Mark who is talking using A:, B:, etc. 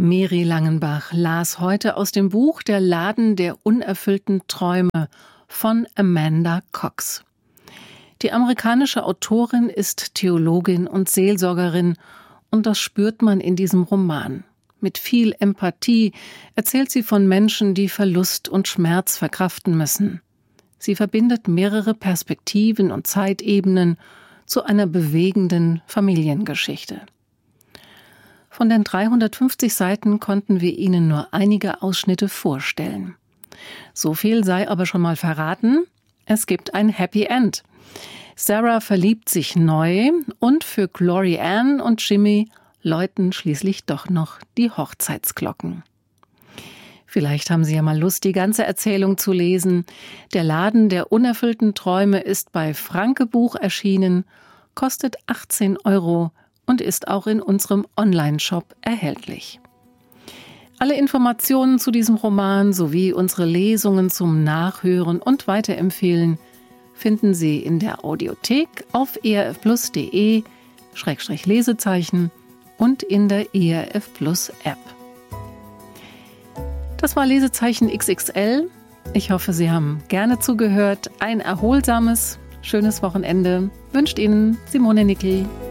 A: Mary Langenbach las heute aus dem Buch Der Laden der unerfüllten Träume von Amanda Cox. Die amerikanische Autorin ist Theologin und Seelsorgerin und das spürt man in diesem Roman. Mit viel Empathie erzählt sie von Menschen, die Verlust und Schmerz verkraften müssen. Sie verbindet mehrere Perspektiven und Zeitebenen zu einer bewegenden Familiengeschichte. Von den 350 Seiten konnten wir Ihnen nur einige Ausschnitte vorstellen. So viel sei aber schon mal verraten: Es gibt ein Happy End. Sarah verliebt sich neu und für Glory Ann und Jimmy läuten schließlich doch noch die Hochzeitsglocken. Vielleicht haben Sie ja mal Lust, die ganze Erzählung zu lesen. Der Laden der unerfüllten Träume ist bei Franke Buch erschienen, kostet 18 € und ist auch in unserem Online-Shop erhältlich. Alle Informationen zu diesem Roman sowie unsere Lesungen zum Nachhören und Weiterempfehlen finden Sie in der Audiothek auf erfplus.de/Lesezeichen und in der ERF Plus App. Das war Lesezeichen XXL. Ich hoffe, Sie haben gerne zugehört. Ein erholsames, schönes Wochenende wünscht Ihnen Simone Nickel.